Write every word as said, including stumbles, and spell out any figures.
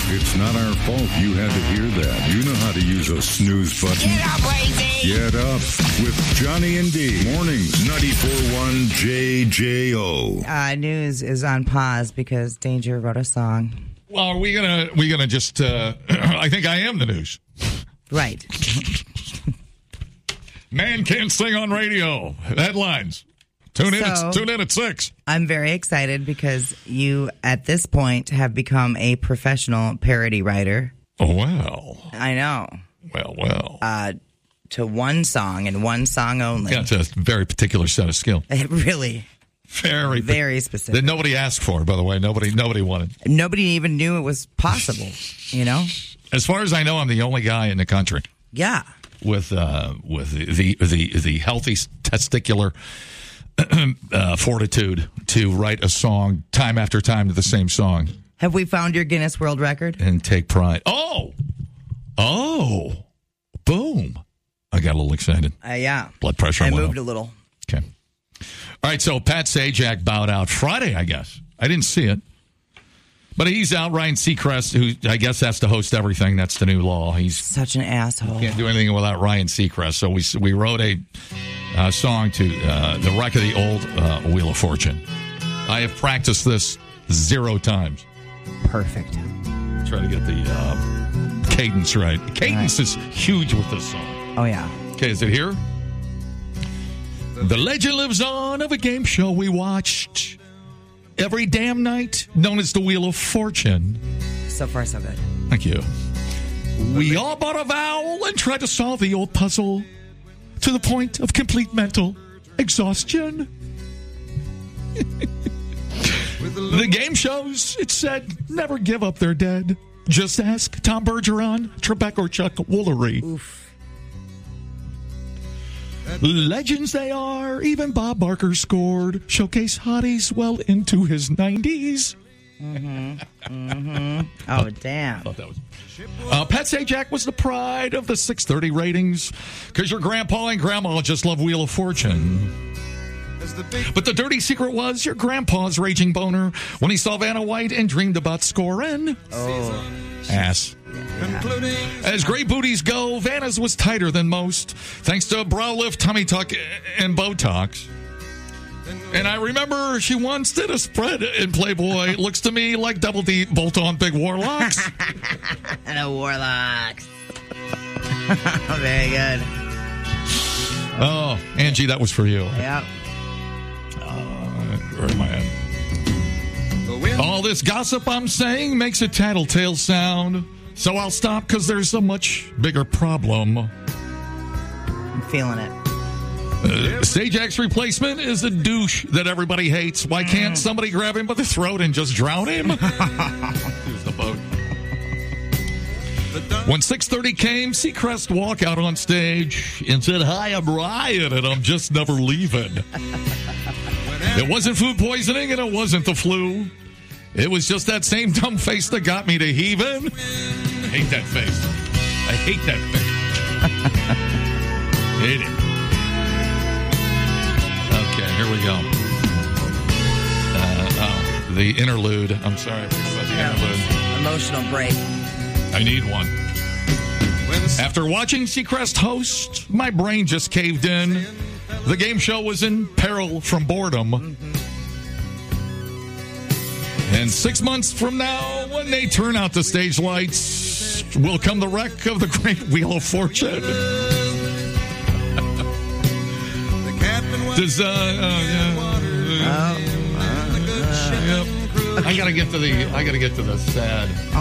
It's not our fault you had to hear that. You know how to use a snooze button. Get up, Lazy! Get up with Johnny and D. Mornings, ninety-four point one J J O. Uh, news is on pause because Danger wrote a song. Well, are we gonna we gonna just? Uh, I think I am the news. Right. Man can't sing on radio. Headlines. Tune in. So, at, tune in at six. I'm very excited because you, at this point, have become a professional parody writer. Oh, well. I know. Well, well. Uh, to one song and one song only. That's a very particular set of skill. It really, Very, very specific. That nobody asked for, by the way. Nobody, nobody wanted. Nobody even knew it was possible. You know. As far as I know, I'm the only guy in the country. Yeah. With uh, with the the the, the healthy testicular uh, fortitude to write a song time after time to the same song. Have we found your Guinness World Record? And take pride. Oh, oh, boom! I got a little excited. Uh, yeah. Blood pressure I went moved up. a little. Okay. All right. So Pat Sajak bowed out Friday. I guess I didn't see it. But he's out. Ryan Seacrest, who I guess has to host everything. That's the new law. He's such an asshole. Can't do anything without Ryan Seacrest. So we we wrote a uh, song to uh, the wreck of the old uh, Wheel of Fortune. I have practiced this zero times. Perfect. Try to get the uh, cadence right. Cadence right. is huge with this song. Oh, yeah. Okay, is it here? The legend lives on of a game show we watched every damn night, known as the Wheel of Fortune. So far, so good. Thank you. We all bought a vowel and tried to solve the old puzzle to the point of complete mental exhaustion. The game shows, it said, never give up their dead. Just ask Tom Bergeron, Trebek, or Chuck Woolery. Oof. Legends they are. Even Bob Barker scored. Showcase hotties well into his nineties. Mm-hmm. Mm-hmm. Oh, damn. I thought that was... Uh, Pat Sajak was the pride of the six thirty ratings because your grandpa and grandma just love Wheel of Fortune. But the dirty secret was your grandpa's raging boner when he saw Vanna White and dreamed about scoring. Oh. Ass. Yeah. As great booties go, Vanna's was tighter than most, thanks to brow lift, tummy tuck, and Botox. And I remember she once did a spread in Playboy. Looks to me like Double D bolt-on big warlocks. And a warlocks. Very good. Oh, Angie, that was for you. Yep. Uh, where am I at? All this gossip I'm saying makes a tattletale sound. So I'll stop because there's a much bigger problem. I'm feeling it. Uh, Sajak's replacement is a douche that everybody hates. Why can't mm. somebody grab him by the throat and just drown him? Use the boat. When six thirty came, Seacrest walked out on stage and said, "Hi, I'm Ryan, and I'm just never leaving." It wasn't food poisoning, and it wasn't the flu. It was just that same dumb face that got me to heaving. I hate that face. I hate that face. Hate it. Okay, here we go. Uh, oh, the interlude. I'm sorry about the yeah. interlude. Emotional break. I need one. After watching Seacrest host, my brain just caved in. The game show was in peril from boredom. Mm-hmm. And six months from now, when they turn out the stage lights, will come the wreck of the great Wheel of Fortune. Does, uh, uh, uh, uh, uh, uh, yep. I gotta get to the, I gotta get to the sad.